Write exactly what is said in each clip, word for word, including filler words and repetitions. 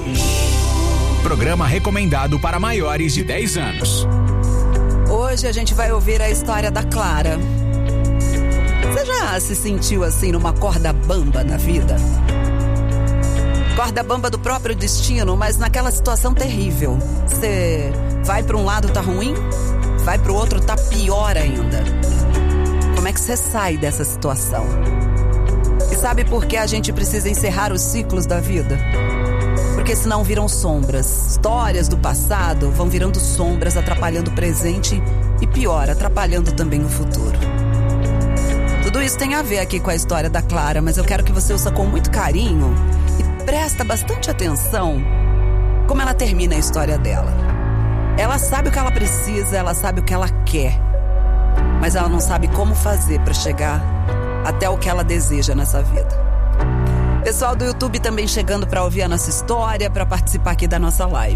Programa recomendado para maiores de dez anos. Hoje a gente vai ouvir a história da Clara. Você já se sentiu assim numa corda bamba na vida? Corda bamba do próprio destino, mas naquela situação terrível. Você vai para um lado tá ruim, vai para o outro tá pior ainda. Como é que você sai dessa situação? E sabe por que a gente precisa encerrar os ciclos da vida? Porque senão viram sombras. Histórias do passado vão virando sombras, atrapalhando o presente e pior, atrapalhando também o futuro. Tudo isso tem a ver aqui com a história da Clara, mas eu quero que você ouça com muito carinho e presta bastante atenção como ela termina a história dela. Ela sabe o que ela precisa, ela sabe o que ela quer, mas ela não sabe como fazer para chegar até o que ela deseja nessa vida. Pessoal do YouTube também chegando para ouvir a nossa história, para participar aqui da nossa live.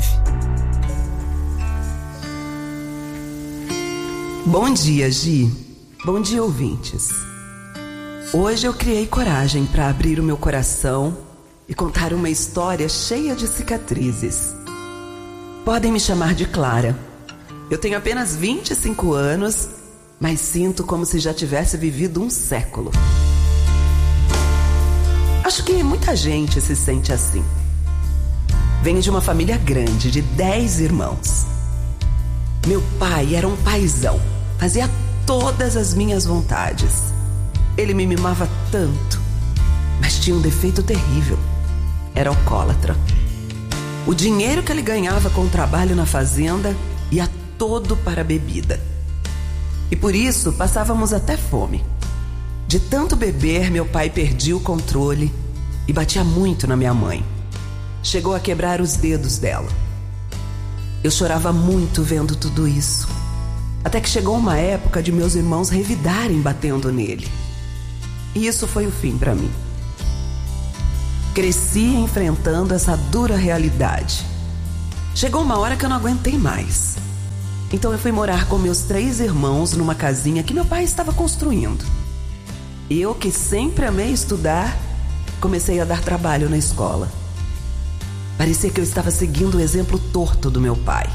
Bom dia, Gi. Bom dia, ouvintes. Hoje eu criei coragem para abrir o meu coração e contar uma história cheia de cicatrizes. Podem me chamar de Clara. Eu tenho apenas vinte e cinco anos, mas sinto como se já tivesse vivido um século. Acho que muita gente se sente assim. Venho de uma família grande, de dez irmãos. Meu pai era um paizão, fazia todas as minhas vontades. Ele me mimava tanto, mas tinha um defeito terrível. Era alcoólatra. O dinheiro que ele ganhava com o trabalho na fazenda ia todo para a bebida. E por isso passávamos até fome. De tanto beber, meu pai perdia o controle e batia muito na minha mãe. Chegou a quebrar os dedos dela. Eu chorava muito vendo tudo isso. Até que chegou uma época de meus irmãos revidarem batendo nele. E isso foi o fim para mim. Cresci enfrentando essa dura realidade. Chegou uma hora que eu não aguentei mais. Então eu fui morar com meus três irmãos numa casinha que meu pai estava construindo. Eu, que sempre amei estudar, comecei a dar trabalho na escola. Parecia que eu estava seguindo o exemplo torto do meu pai.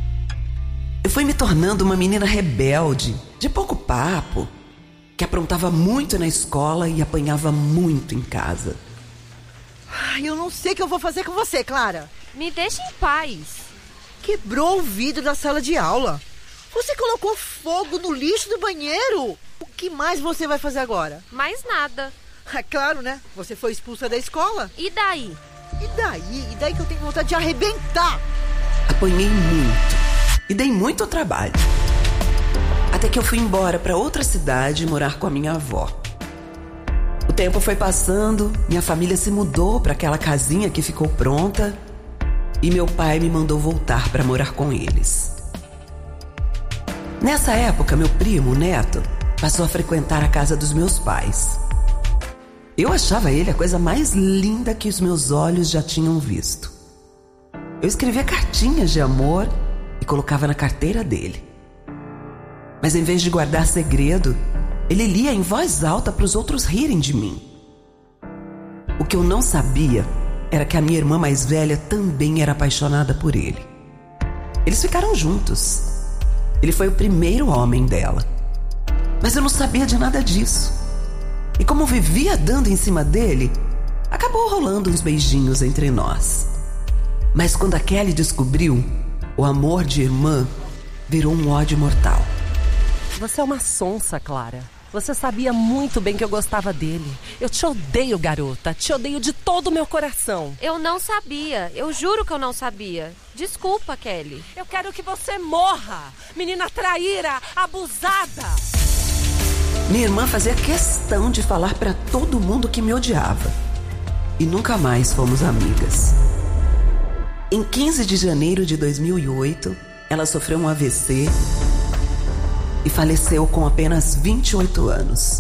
Eu fui me tornando uma menina rebelde, de pouco papo, que aprontava muito na escola e apanhava muito em casa. Ai, eu não sei o que eu vou fazer com você, Clara. Me deixa em paz. Quebrou o vidro da sala de aula. Você colocou fogo no lixo do banheiro. O que mais você vai fazer agora? Mais nada. É claro, né? Você foi expulsa da escola. E daí? E daí? E daí que eu tenho vontade de arrebentar. Apanhei muito e dei muito trabalho. Até que eu fui embora para outra cidade morar com a minha avó. O tempo foi passando, minha família se mudou para aquela casinha que ficou pronta e meu pai me mandou voltar para morar com eles. Nessa época, meu primo, o Neto, passou a frequentar a casa dos meus pais. Eu achava ele a coisa mais linda que os meus olhos já tinham visto. Eu escrevia cartinhas de amor e colocava na carteira dele. Mas em vez de guardar segredo, ele lia em voz alta para os outros rirem de mim. O que eu não sabia era que a minha irmã mais velha também era apaixonada por ele. Eles ficaram juntos. Ele foi o primeiro homem dela. Mas eu não sabia de nada disso. E como vivia dando em cima dele, acabou rolando uns beijinhos entre nós. Mas quando a Kelly descobriu, o amor de irmã virou um ódio mortal. Você é uma sonsa, Clara. Você sabia muito bem que eu gostava dele. Eu te odeio, garota. Te odeio de todo o meu coração. Eu não sabia. Eu juro que eu não sabia. Desculpa, Kelly. Eu quero que você morra. Menina traíra, abusada. Minha irmã fazia questão de falar pra todo mundo que me odiava. E nunca mais fomos amigas. Em quinze de janeiro de dois mil e oito, ela sofreu um A V C e faleceu com apenas vinte e oito anos.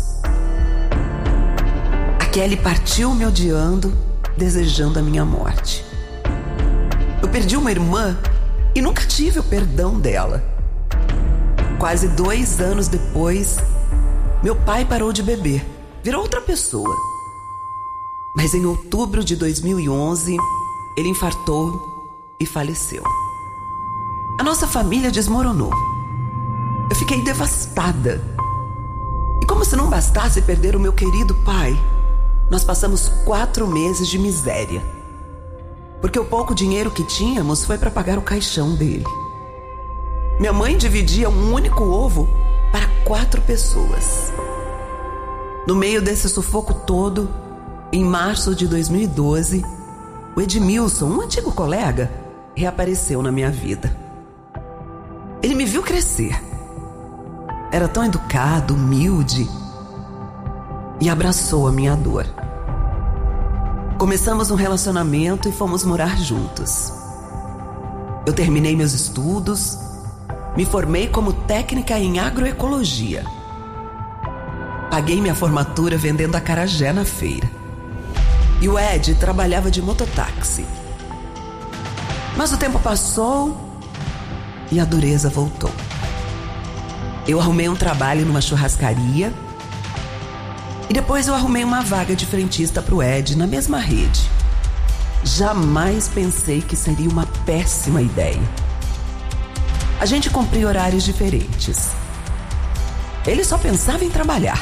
A Kelly partiu me odiando, desejando a minha morte. Eu perdi uma irmã e nunca tive o perdão dela. Quase dois anos depois, meu pai parou de beber, virou outra pessoa. Mas em outubro de dois mil e onze, ele infartou e faleceu. A nossa família desmoronou. Eu fiquei devastada. E como se não bastasse perder o meu querido pai, nós passamos quatro meses de miséria. Porque o pouco dinheiro que tínhamos foi para pagar o caixão dele. Minha mãe dividia um único ovo para quatro pessoas. No meio desse sufoco todo, em março de dois mil e doze, o Edmilson, um antigo colega, reapareceu na minha vida. Ele me viu crescer. Era tão educado, humilde, e abraçou a minha dor. Começamos um relacionamento e fomos morar juntos. Eu terminei meus estudos, me formei como técnica em agroecologia. Paguei minha formatura vendendo acarajé na feira. E o Ed trabalhava de mototáxi. Mas o tempo passou e a dureza voltou. Eu arrumei um trabalho numa churrascaria e depois eu arrumei uma vaga de frentista pro Ed na mesma rede. Jamais pensei que seria uma péssima ideia. A gente cumpria horários diferentes. Ele só pensava em trabalhar.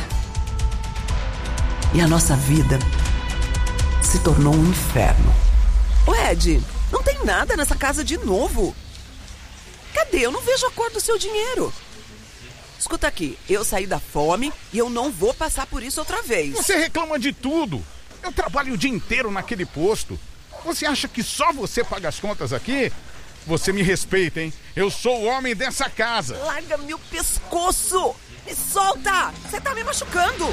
E a nossa vida se tornou um inferno. Ô Ed, não tem nada nessa casa de novo. Cadê? Eu não vejo a cor do seu dinheiro. Escuta aqui, eu saí da fome e eu não vou passar por isso outra vez. Você reclama de tudo. Eu trabalho o dia inteiro naquele posto. Você acha que só você paga as contas aqui? Você me respeita, hein? Eu sou o homem dessa casa. Larga meu pescoço! Me solta! Você tá me machucando!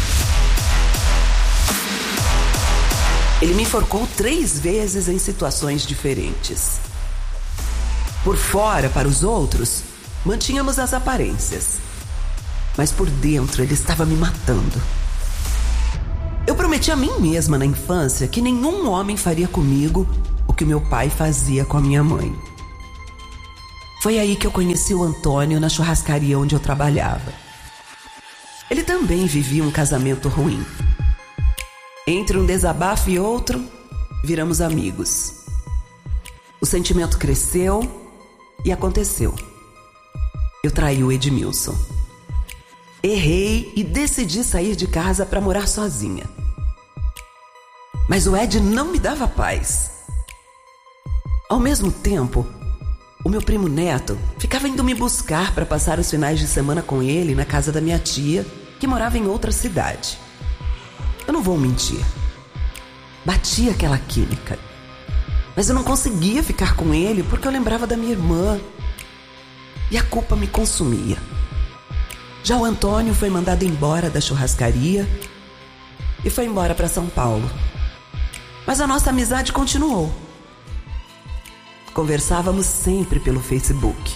Ele me enforcou três vezes em situações diferentes. Por fora, para os outros, mantínhamos as aparências. Mas por dentro ele estava me matando. Eu prometi a mim mesma na infância que nenhum homem faria comigo o que meu pai fazia com a minha mãe. Foi aí que eu conheci o Antônio na churrascaria onde eu trabalhava. Ele também vivia um casamento ruim. Entre um desabafo e outro, viramos amigos. O sentimento cresceu e aconteceu. Eu traí o Edmilson. Errei e decidi sair de casa para morar sozinha. Mas o Ed não me dava paz. Ao mesmo tempo, o meu primo Neto ficava indo me buscar para passar os finais de semana com ele na casa da minha tia, que morava em outra cidade. Eu não vou mentir. Batia aquela química. Mas eu não conseguia ficar com ele porque eu lembrava da minha irmã. E a culpa me consumia. Já o Antônio foi mandado embora da churrascaria e foi embora para São Paulo. Mas a nossa amizade continuou. Conversávamos sempre pelo Facebook.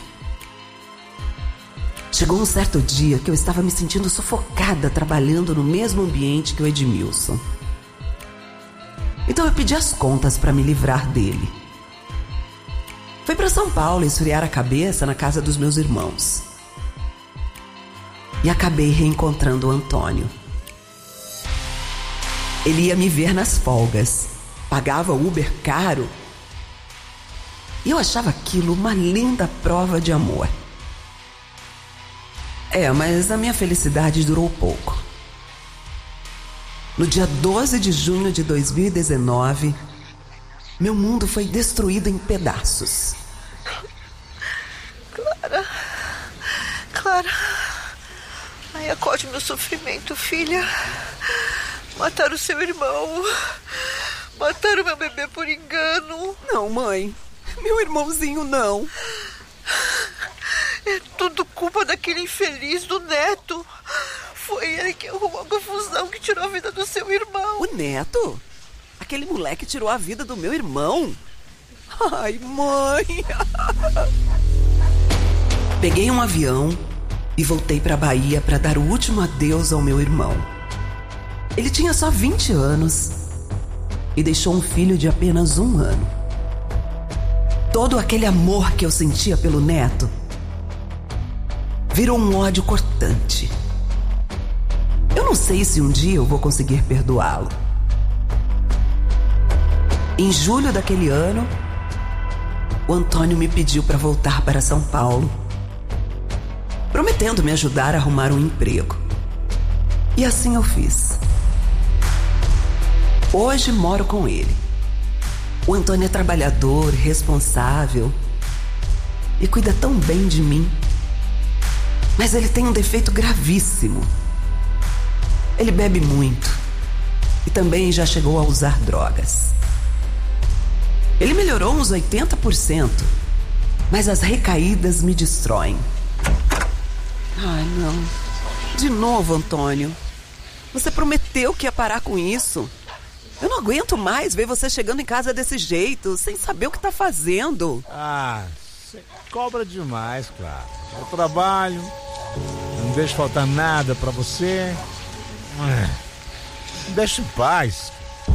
Chegou um certo dia que eu estava me sentindo sufocada trabalhando no mesmo ambiente que o Edmilson. Então eu pedi as contas para me livrar dele. Fui para São Paulo esfriar a cabeça na casa dos meus irmãos. E acabei reencontrando o Antônio. Ele ia me ver nas folgas. Pagava Uber caro. E eu achava aquilo uma linda prova de amor. É, mas a minha felicidade durou pouco. No dia doze de junho de dois mil e dezenove, meu mundo foi destruído em pedaços. Clara... Clara... Ai, acorde meu sofrimento, filha. Mataram seu irmão. Mataram meu bebê por engano. Não, mãe. Meu irmãozinho não. É tudo culpa daquele infeliz do Neto. Foi ele que arrumou a confusão que tirou a vida do seu irmão. O Neto? Aquele moleque tirou a vida do meu irmão? Ai, mãe. Peguei um avião e voltei para a Bahia para dar o último adeus ao meu irmão. Ele tinha só vinte anos e deixou um filho de apenas um ano. Todo aquele amor que eu sentia pelo Neto virou um ódio cortante. Eu não sei se um dia eu vou conseguir perdoá-lo. Em julho daquele ano, o Antônio me pediu para voltar para São Paulo, prometendo me ajudar a arrumar um emprego. E assim eu fiz. Hoje moro com ele. O Antônio é trabalhador, responsável e cuida tão bem de mim. Mas ele tem um defeito gravíssimo. Ele bebe muito e também já chegou a usar drogas. Ele melhorou uns oitenta por cento, mas as recaídas me destroem. Ai, não. De novo, Antônio. Você prometeu que ia parar com isso. Eu não aguento mais ver você chegando em casa desse jeito, sem saber o que tá fazendo. Ah, você cobra demais, claro. Eu trabalho, não deixo faltar nada pra você. Me deixa em paz.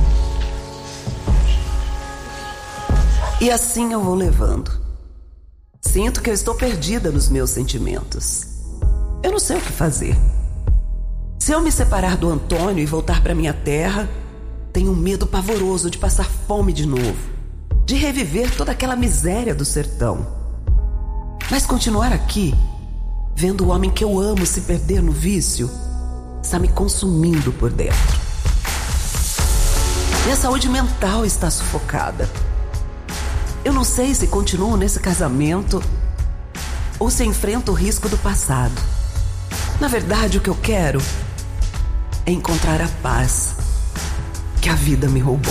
E assim eu vou levando. Sinto que eu estou perdida nos meus sentimentos. Eu não sei o que fazer. Se eu me separar do Antônio e voltar para minha terra, tenho um medo pavoroso de passar fome de novo, de reviver toda aquela miséria do sertão. Mas continuar aqui, vendo o homem que eu amo se perder no vício, está me consumindo por dentro. Minha saúde mental está sufocada. Eu não sei se continuo nesse casamento ou se enfrento o risco do passado. Na verdade, o que eu quero é encontrar a paz que a vida me roubou.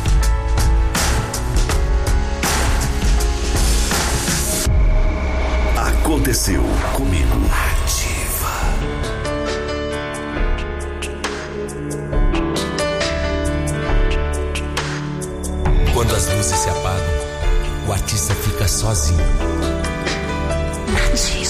Aconteceu comigo. Ativa. Quando as luzes se apagam, o artista fica sozinho.